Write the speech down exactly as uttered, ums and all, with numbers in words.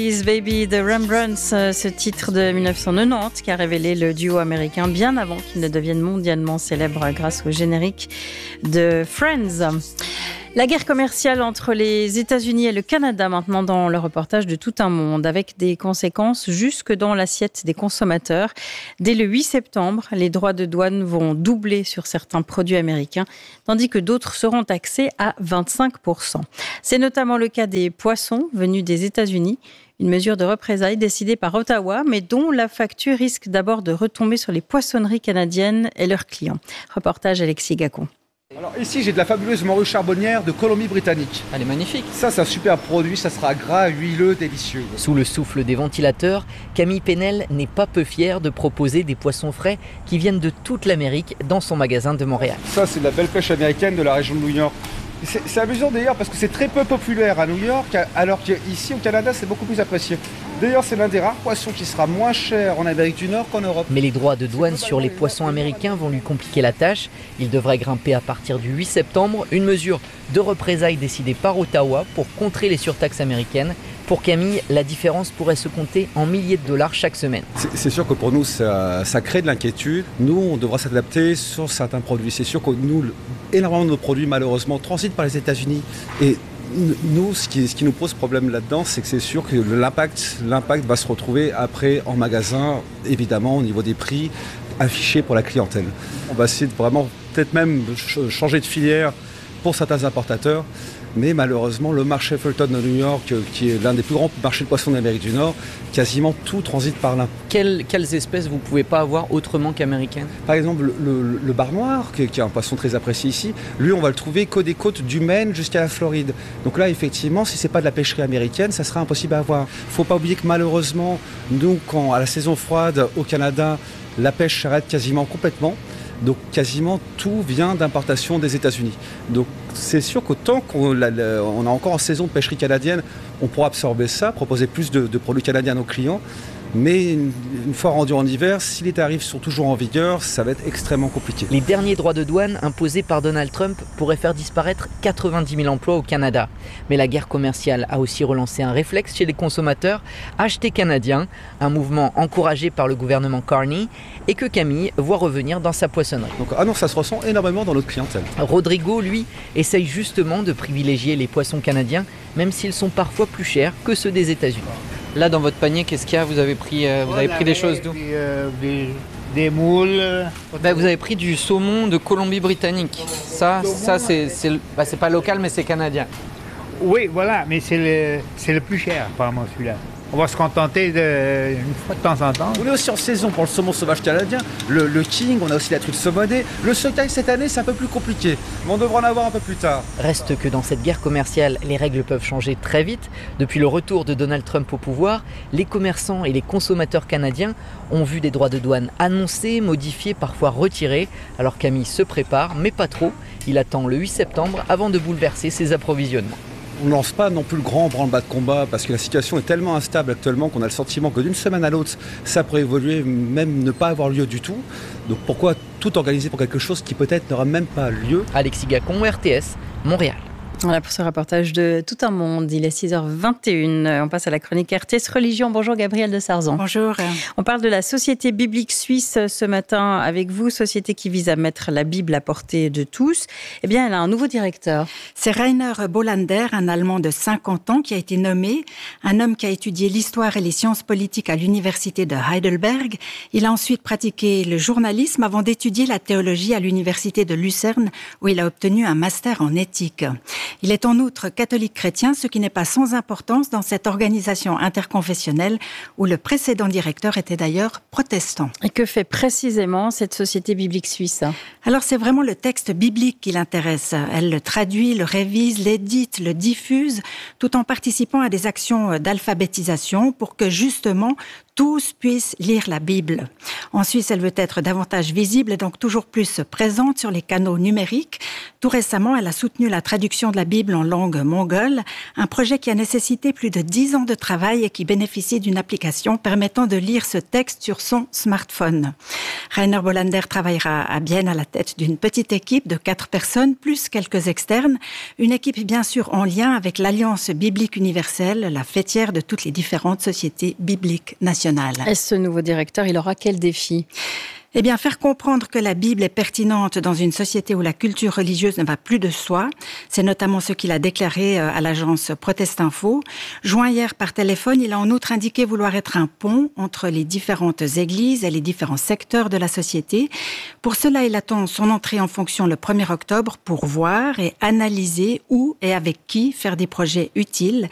Is Baby de Rembrandts, ce titre de dix-neuf cent quatre-vingt-dix qui a révélé le duo américain bien avant qu'il ne devienne mondialement célèbre grâce au générique de Friends. La guerre commerciale entre les États-Unis et le Canada maintenant dans le reportage de Tout un monde, avec des conséquences jusque dans l'assiette des consommateurs. Dès le huit septembre, les droits de douane vont doubler sur certains produits américains, tandis que d'autres seront taxés à vingt-cinq pour cent. C'est notamment le cas des poissons venus des États-Unis. Une mesure de représailles décidée par Ottawa, mais dont la facture risque d'abord de retomber sur les poissonneries canadiennes et leurs clients. Reportage Alexis Gacon. Alors ici j'ai de la fabuleuse morue charbonnière de Colombie-Britannique. Elle est magnifique. Ça c'est un super produit, ça sera gras, huileux, délicieux. Sous le souffle des ventilateurs, Camille Penel n'est pas peu fière de proposer des poissons frais qui viennent de toute l'Amérique dans son magasin de Montréal. Ça c'est de la belle pêche américaine de la région de New York. C'est, c'est amusant d'ailleurs parce que c'est très peu populaire à New York, alors qu'ici au Canada c'est beaucoup plus apprécié. D'ailleurs c'est l'un des rares poissons qui sera moins cher en Amérique du Nord qu'en Europe. Mais les droits de douane sur les poissons américains vont lui compliquer la tâche. Il devrait grimper à partir du huit septembre, une mesure de représailles décidée par Ottawa pour contrer les surtaxes américaines. Pour Camille, la différence pourrait se compter en milliers de dollars chaque semaine. C'est, c'est sûr que pour nous, ça, ça crée de l'inquiétude. Nous, on devra s'adapter sur certains produits. C'est sûr que nous, énormément de nos produits, malheureusement, transitent par les États-Unis. Et nous, ce qui, ce qui nous pose problème là-dedans, c'est que c'est sûr que l'impact, l'impact va se retrouver après en magasin, évidemment, au niveau des prix affichés pour la clientèle. On va essayer de vraiment, peut-être même, changer de filière pour certains importateurs. Mais malheureusement, le marché Fulton de New York, qui est l'un des plus grands marchés de poissons d'Amérique du Nord, quasiment tout transite par là. Quelles, quelles espèces vous ne pouvez pas avoir autrement qu'américaines ? Par exemple, le, le, le bar noir, qui, qui est un poisson très apprécié ici, lui, on va le trouver qu'aux des côtes du Maine jusqu'à la Floride. Donc là, effectivement, si ce n'est pas de la pêcherie américaine, ça sera impossible à avoir. Il ne faut pas oublier que malheureusement, nous, quand à la saison froide au Canada, la pêche s'arrête quasiment complètement. Donc quasiment tout vient d'importation des États-Unis. Donc c'est sûr qu'autant qu'on a, on a encore en saison de pêcherie canadienne, on pourra absorber ça, proposer plus de, de produits canadiens à nos clients. Mais une, une fois rendu en hiver, si les tarifs sont toujours en vigueur, ça va être extrêmement compliqué. Les derniers droits de douane imposés par Donald Trump pourraient faire disparaître quatre-vingt-dix mille emplois au Canada. Mais la guerre commerciale a aussi relancé un réflexe chez les consommateurs, acheter canadien, un mouvement encouragé par le gouvernement Carney et que Camille voit revenir dans sa poissonnerie. Donc, ah non, ça se ressent énormément dans notre clientèle. Rodrigo, lui, essaye justement de privilégier les poissons canadiens, même s'ils sont parfois plus chers que ceux des États-Unis. Là, dans votre panier, qu'est-ce qu'il y a ? Vous avez pris, euh, vous avez pris des choses d'où ? Des, euh, des, des moules. Euh, bah, vous avez pris du saumon de Colombie-Britannique. Ça, ça c'est, c'est, bah, c'est pas local, mais c'est canadien. Oui, voilà, mais c'est le, c'est le plus cher, apparemment, celui-là. On va se contenter de, une fois de temps en temps. On est aussi en saison pour le saumon sauvage canadien, le, le king, on a aussi la truite saumonée. Le sockeye cette année, c'est un peu plus compliqué, mais on devra en avoir un peu plus tard. Reste que dans cette guerre commerciale, les règles peuvent changer très vite. Depuis le retour de Donald Trump au pouvoir, les commerçants et les consommateurs canadiens ont vu des droits de douane annoncés, modifiés, parfois retirés. Alors Camille se prépare, mais pas trop. Il attend le huit septembre avant de bouleverser ses approvisionnements. On ne lance pas non plus le grand branle-bas de combat parce que la situation est tellement instable actuellement qu'on a le sentiment que d'une semaine à l'autre, ça pourrait évoluer, même ne pas avoir lieu du tout. Donc pourquoi tout organiser pour quelque chose qui peut-être n'aura même pas lieu ? Alexis Gacon, R T S, Montréal. Voilà pour ce reportage de Tout un monde. Il est six heures vingt et une. On passe à la chronique R T S Religion. Bonjour Gabrielle de Sarzan. Bonjour. On parle de la Société biblique suisse ce matin avec vous, société qui vise à mettre la Bible à portée de tous. Eh bien, elle a un nouveau directeur. C'est Rainer Bollander, un Allemand de cinquante ans qui a été nommé, un homme qui a étudié l'histoire et les sciences politiques à l'université de Heidelberg. Il a ensuite pratiqué le journalisme avant d'étudier la théologie à l'université de Lucerne où il a obtenu un master en éthique. Il est en outre catholique chrétien, ce qui n'est pas sans importance dans cette organisation interconfessionnelle où le précédent directeur était d'ailleurs protestant. Et que fait précisément cette société biblique suisse ? Alors c'est vraiment le texte biblique qui l'intéresse. Elle le traduit, le révise, l'édite, le diffuse, tout en participant à des actions d'alphabétisation pour que justement tous puissent lire la Bible. En Suisse, elle veut être davantage visible et donc toujours plus présente sur les canaux numériques. Tout récemment, elle a soutenu la traduction de la Bible en langue mongole, un projet qui a nécessité plus de dix ans de travail et qui bénéficie d'une application permettant de lire ce texte sur son smartphone. Rainer Bolander travaillera à Bienne à la tête d'une petite équipe de quatre personnes, plus quelques externes. Une équipe bien sûr en lien avec l'Alliance biblique universelle, la fêtière de toutes les différentes sociétés bibliques nationales. Et ce nouveau directeur, il aura quel défi ? Eh bien, faire comprendre que la Bible est pertinente dans une société où la culture religieuse ne va plus de soi. C'est notamment ce qu'il a déclaré à l'agence Protestinfo. Joint hier par téléphone, il a en outre indiqué vouloir être un pont entre les différentes églises et les différents secteurs de la société. Pour cela, il attend son entrée en fonction le premier octobre pour voir et analyser où et avec qui faire des projets utiles